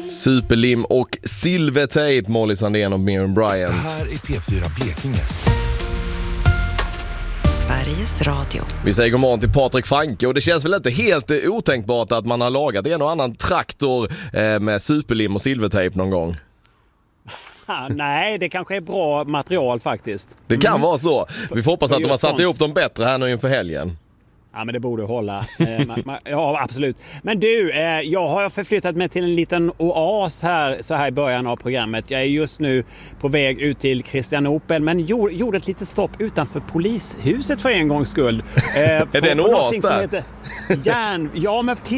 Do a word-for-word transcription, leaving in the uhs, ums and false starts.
Superlim och silvertejp, Molly Sandén och Miriam Bryant. Här är P fyra Blekinge. Sveriges Radio. Vi säger god morgon till Patrik Franke, och det känns väl inte helt otänkbart att man har lagat en och annan traktor med superlim och silvertejp någon gång. Ah, nej, det kanske är bra material faktiskt. Det kan mm. vara så. Vi får hoppas att de har satt sånt. ihop dem bättre här nu inför helgen. Ja, men det borde hålla. Eh, ma, ma, ja, absolut. Men du, eh, jag har förflyttat mig till en liten oas här så här i början av programmet. Jag är just nu på väg ut till Kristianopel, men gjorde, gjorde ett litet stopp utanför polishuset för en gångs skull. Eh, är det en oas där? Järn, ja, men